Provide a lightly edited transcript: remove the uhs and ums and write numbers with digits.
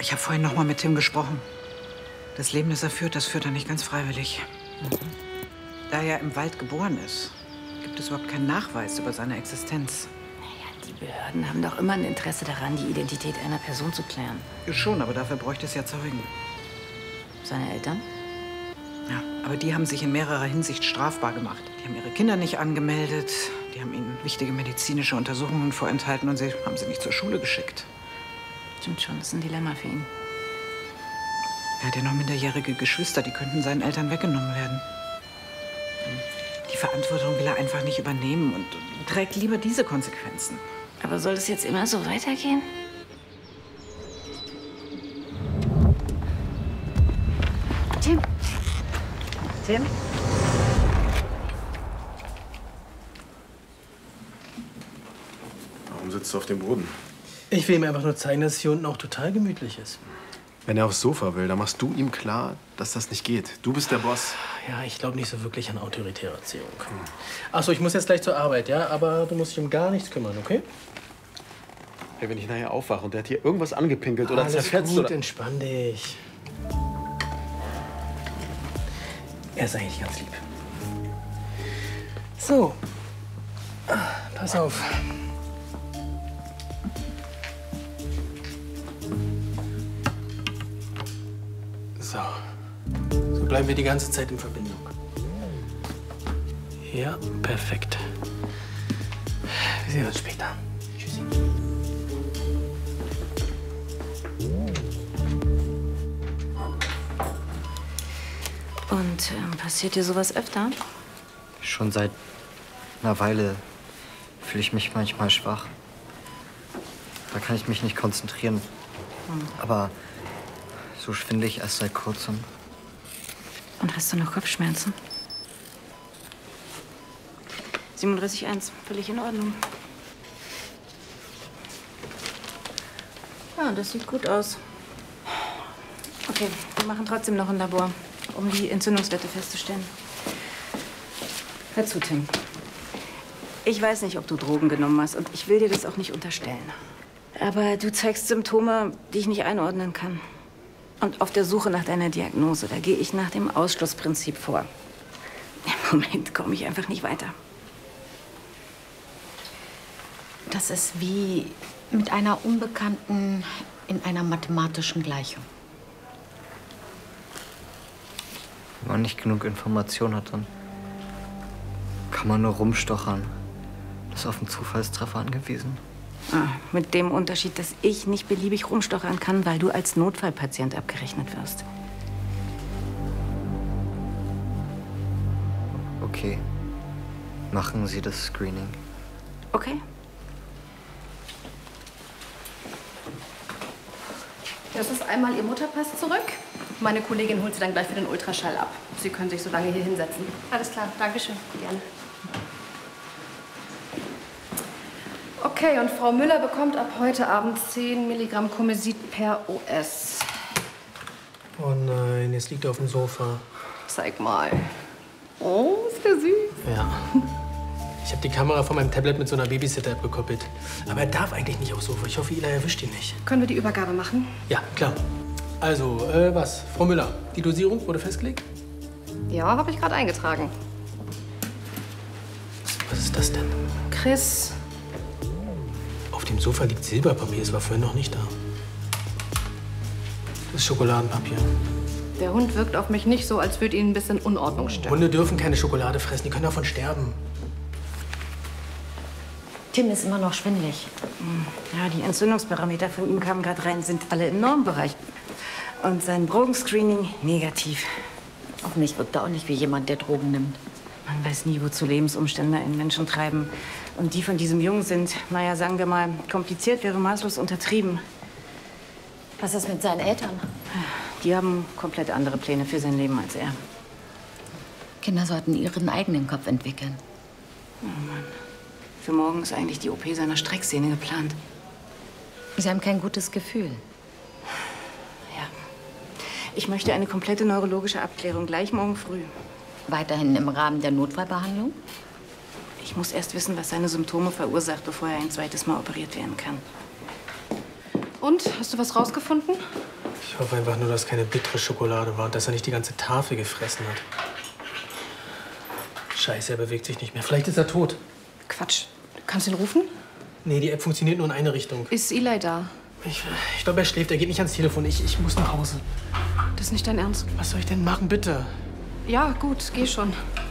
Ich habe vorhin noch mal mit Tim gesprochen. Das Leben, das er führt, das führt er nicht ganz freiwillig. Da er im Wald geboren ist, gibt es überhaupt keinen Nachweis über seine Existenz. Naja, die Behörden haben doch immer ein Interesse daran, die Identität einer Person zu klären. Schon, aber dafür bräuchte es ja Zeugen. Seine Eltern? Ja, aber die haben sich in mehrerer Hinsicht strafbar gemacht. Die haben ihre Kinder nicht angemeldet, die haben ihnen wichtige medizinische Untersuchungen vorenthalten und sie haben sie nicht zur Schule geschickt. Stimmt schon, das ist ein Dilemma für ihn. Er hat ja noch minderjährige Geschwister, die könnten seinen Eltern weggenommen werden. Die Verantwortung will er einfach nicht übernehmen und trägt lieber diese Konsequenzen. Aber soll es jetzt immer so weitergehen? Tim? Tim? Warum sitzt du auf dem Boden? Ich will ihm einfach nur zeigen, dass es hier unten auch total gemütlich ist. Wenn er aufs Sofa will, dann machst du ihm klar, dass das nicht geht. Du bist der Boss. Ja, ich glaube nicht so wirklich an autoritäre Erziehung. Achso, ich muss jetzt gleich zur Arbeit, ja? Aber du musst dich um gar nichts kümmern, okay? Hey, wenn ich nachher aufwache und der hat hier irgendwas angepinkelt oder zerfetzt Alles gut, oder... entspann dich. Er ist eigentlich ganz lieb. So. Pass auf. So. So bleiben wir die ganze Zeit in Verbindung. Ja, perfekt. Wir sehen uns später. Tschüssi. Und passiert dir sowas öfter? Schon seit einer Weile fühle ich mich manchmal schwach. Da kann ich mich nicht konzentrieren. Aber so schwindelig erst seit kurzem. Und hast du noch Kopfschmerzen? 37,1, völlig in Ordnung. Ja, das sieht gut aus. Okay, wir machen trotzdem noch ein Labor, um die Entzündungswerte festzustellen. Hör zu, Tim. Ich weiß nicht, ob du Drogen genommen hast und ich will dir das auch nicht unterstellen. Aber du zeigst Symptome, die ich nicht einordnen kann. Und auf der Suche nach deiner Diagnose, da gehe ich nach dem Ausschlussprinzip vor. Im Moment komme ich einfach nicht weiter. Das ist wie mit einer Unbekannten in einer mathematischen Gleichung. Wenn man nicht genug Information hat, dann kann man nur rumstochern. Ist auf den Zufallstreffer angewiesen. Mit dem Unterschied, dass ich nicht beliebig rumstochern kann, weil du als Notfallpatient abgerechnet wirst. Okay. Machen Sie das Screening. Okay. Das ist einmal Ihr Mutterpass zurück. Meine Kollegin holt Sie dann gleich für den Ultraschall ab. Sie können sich so lange hier hinsetzen. Alles klar, Dankeschön. Gerne. Okay, und Frau Müller bekommt ab heute Abend 10 Milligramm Komesit per OS. Oh nein, jetzt liegt er auf dem Sofa. Zeig mal. Oh, ist der süß. Ja. Ich habe die Kamera von meinem Tablet mit so einer Babysitter-App gekoppelt. Aber er darf eigentlich nicht aufs Sofa. Ich hoffe, Ila erwischt ihn nicht. Können wir die Übergabe machen? Ja, klar. Also, was? Frau Müller, die Dosierung wurde festgelegt? Ja, habe ich gerade eingetragen. Was ist das denn? Chris. Auf dem Sofa liegt Silberpapier. Es war vorhin noch nicht da. Das ist Schokoladenpapier. Der Hund wirkt auf mich nicht so, als würde ihn ein bisschen Unordnung stören. Hunde dürfen keine Schokolade fressen. Die können davon sterben. Tim ist immer noch schwindelig. Ja, die Entzündungsparameter von ihm kamen gerade rein, sind alle im Normbereich. Und sein Drogenscreening negativ. Auf mich wirkt er auch nicht wie jemand, der Drogen nimmt. Man weiß nie, wozu Lebensumstände einen Menschen treiben. Und die von diesem Jungen sind, naja, sagen wir mal, kompliziert wäre maßlos untertrieben. Was ist mit seinen Eltern? Die haben komplett andere Pläne für sein Leben als er. Kinder sollten ihren eigenen Kopf entwickeln. Oh Mann. Für morgen ist eigentlich die OP seiner Strecksehne geplant. Sie haben kein gutes Gefühl. Ja. Ich möchte eine komplette neurologische Abklärung gleich morgen früh. Weiterhin im Rahmen der Notfallbehandlung? Ich muss erst wissen, was seine Symptome verursacht, bevor er ein zweites Mal operiert werden kann. Und? Hast du was rausgefunden? Ich hoffe einfach nur, dass keine bittere Schokolade war und dass er nicht die ganze Tafel gefressen hat. Scheiße, er bewegt sich nicht mehr. Vielleicht ist er tot. Quatsch. Kannst du ihn rufen? Nee, die App funktioniert nur in eine Richtung. Ist Eli da? Ich glaube, er schläft. Er geht nicht ans Telefon. Ich muss nach Hause. Das ist nicht dein Ernst. Was soll ich denn machen, bitte? Ja, gut, geh schon.